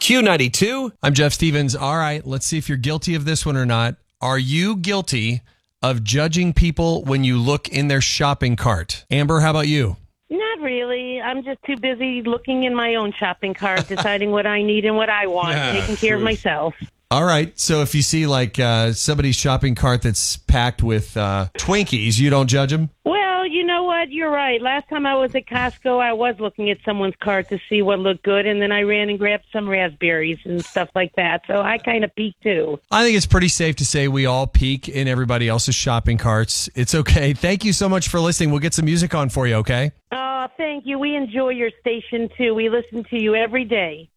Q92. I'm Jeff Stevens. All right, let's see if you're guilty of this one or not. Are you guilty of judging people when you look in their shopping cart? Amber, how about you? Not really. I'm just too busy looking in my own shopping cart, deciding what I need and what I want, taking care of myself. All right, so if you see like somebody's shopping cart that's packed with Twinkies, you don't judge them? Well, you know what? You're right. Last time I was at Costco, I was looking at someone's cart to see what looked good, and then I ran and grabbed some raspberries and stuff like that. So I kind of peeked too. I think it's pretty safe to say we all peek in everybody else's shopping carts. It's okay. Thank you so much for listening. We'll get some music on for you, okay? Oh, thank you. We enjoy your station, too. We listen to you every day.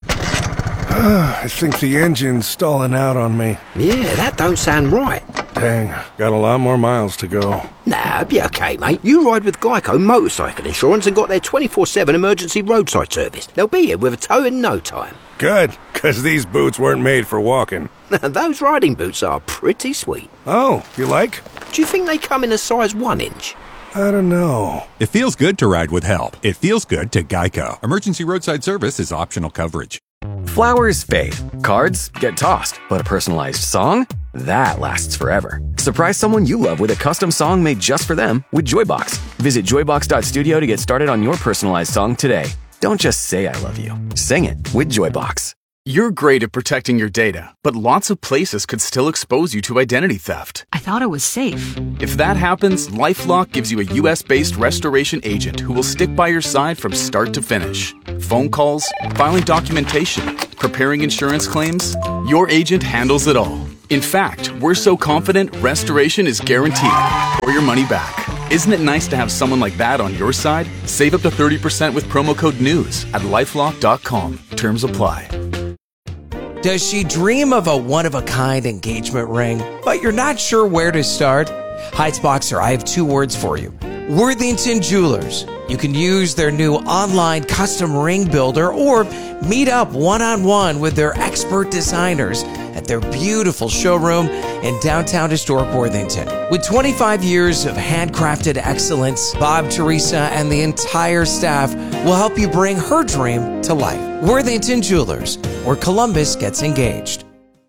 I think the engine's stalling out on me. Yeah, that don't sound right. Dang, got a lot more miles to go. Nah, be okay, mate. You ride with Geico Motorcycle Insurance and got their 24/7 emergency roadside service. They'll be here with a tow in no time. Good, because these boots weren't made for walking. Those riding boots are pretty sweet. Oh, you like? Do you think they come in a size 1 inch? I don't know. It feels good to ride with help. It feels good to Geico. Emergency roadside service is optional coverage. Flowers fade, cards get tossed, but a personalized song? That lasts forever. Surprise someone you love with a custom song made just for them with Joybox. Visit joybox.studio to get started on your personalized song today. Don't just say I love you. Sing it with Joybox. You're great at protecting your data, but lots of places could still expose you to identity theft. I thought it was safe. If that happens, LifeLock gives you a US-based restoration agent who will stick by your side from start to finish. Phone calls, filing documentation, preparing insurance claims, your agent handles it all. In fact, we're so confident restoration is guaranteed or your money back. Isn't it nice to have someone like that on your side? Save up to 30% with promo code NEWS at lifelock.com. Terms apply. Does she dream of a one-of-a-kind engagement ring, but you're not sure where to start? Heights Boxer, I have 2 words for you. Worthington Jewelers. You can use their new online custom ring builder or meet up one-on-one with their expert designers at their beautiful showroom in downtown historic Worthington. With 25 years of handcrafted excellence, Bob, Teresa, and the entire staff will help you bring her dream to life. Worthington Jewelers, where Columbus gets engaged.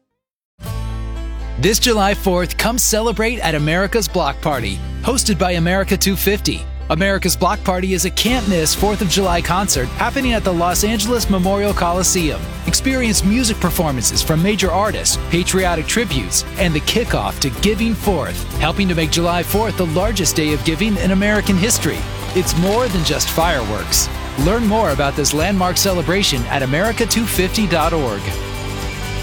This July 4th, come celebrate at America's Block Party, hosted by America 250. America's Block Party is a can't-miss 4th of July concert happening at the Los Angeles Memorial Coliseum. Experience music performances from major artists, patriotic tributes, and the kickoff to Giving Forth, helping to make July 4th the largest day of giving in American history. It's more than just fireworks. Learn more about this landmark celebration at america250.org.